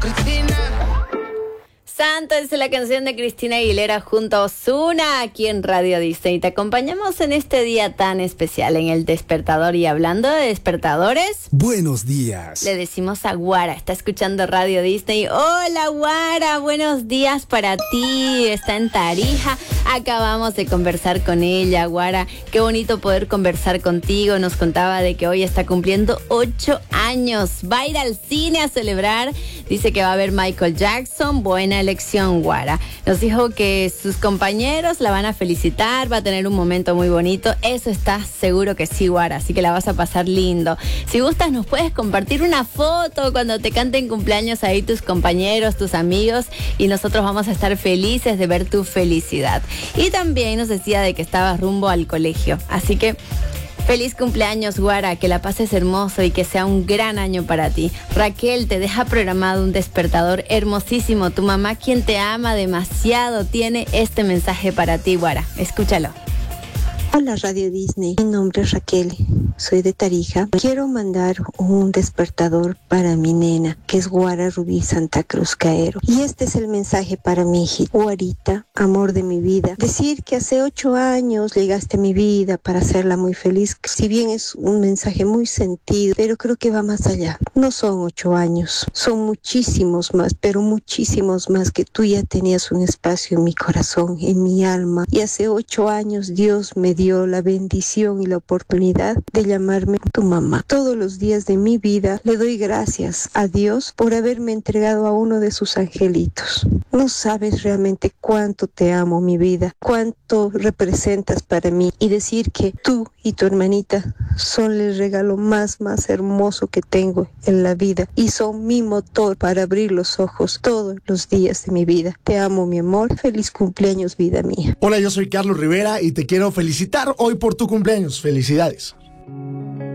Santo es la canción de Cristina Aguilera junto a Ozuna aquí en Radio Disney. Te acompañamos en este día tan especial en El Despertador. Y hablando de despertadores, buenos días. Le decimos a Guara, está escuchando Radio Disney. Hola Guara, buenos días para ti. Está en Tarija. Acabamos de conversar con ella, Guara. Qué bonito poder conversar contigo. Nos contaba de que hoy está cumpliendo 8 años. Va a ir al cine a celebrar. Dice que va a ver Michael Jackson. Buena elección, Guara. Nos dijo que sus compañeros la van a felicitar, va a tener un momento muy bonito. Eso está seguro que sí, Guara. Así que la vas a pasar lindo. Si gustas, nos puedes compartir una foto cuando te canten cumpleaños ahí tus compañeros, tus amigos, y nosotros vamos a estar felices de ver tu felicidad. Y también nos decía de que estabas rumbo al colegio. Así que feliz cumpleaños, Guara, que la pases hermoso y que sea un gran año para ti. Raquel te deja programado un despertador hermosísimo. Tu mamá, quien te ama demasiado, tiene este mensaje para ti, Guara. Escúchalo. Hola Radio Disney, mi nombre es Raquel, soy de Tarija. Quiero mandar un despertador para mi nena, que es Guara Rubí Santa Cruz Caero. Y este es el mensaje para mi hijita. Guarita, amor de mi vida. Decir que hace 8 años llegaste a mi vida para hacerla muy feliz, si bien es un mensaje muy sentido, pero creo que va más allá. No son 8 años, son muchísimos más, pero muchísimos más, que tú ya tenías un espacio en mi corazón, en mi alma. Y hace 8 años Dios me dio la bendición y la oportunidad de llamarme tu mamá. Todos los días de mi vida le doy gracias a Dios por haberme entregado a uno de sus angelitos. No sabes realmente cuánto te amo, mi vida, cuánto representas para mí, y decir que tú y tu hermanita son el regalo más hermoso que tengo en la vida y son mi motor para abrir los ojos todos los días de mi vida. Te amo, mi amor. Feliz cumpleaños, vida mía. Hola, yo soy Carlos Rivera y te quiero felicitar hoy por tu cumpleaños. Felicidades.